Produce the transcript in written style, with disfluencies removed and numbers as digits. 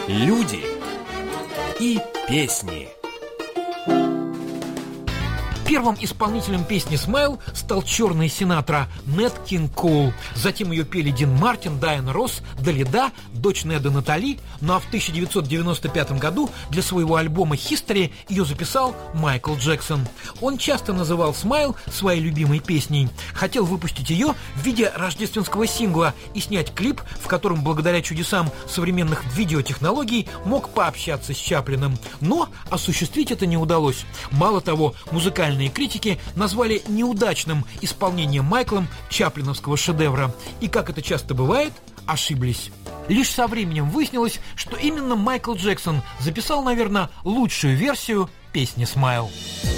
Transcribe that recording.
Люди и песни. Первым исполнителем песни «Смайл» стал черный Синатра Нэт Кинг Коул. Затем ее пели Дин Мартин, Дайана Росс, Далида, дочь Неда Натали. Ну а в 1995 году для своего альбома «History» ее записал Майкл Джексон. Он часто называл «Смайл» своей любимой песней. Хотел выпустить ее в виде рождественского сингла и снять клип, в котором благодаря чудесам современных видеотехнологий мог пообщаться с Чаплиным. Но осуществить это не удалось. Мало того, музыкальные критики назвали неудачным исполнением Майклом чаплиновского шедевра. И, как это часто бывает, ошиблись. Лишь со временем выяснилось, что именно Майкл Джексон записал, наверное, лучшую версию песни «Смайл».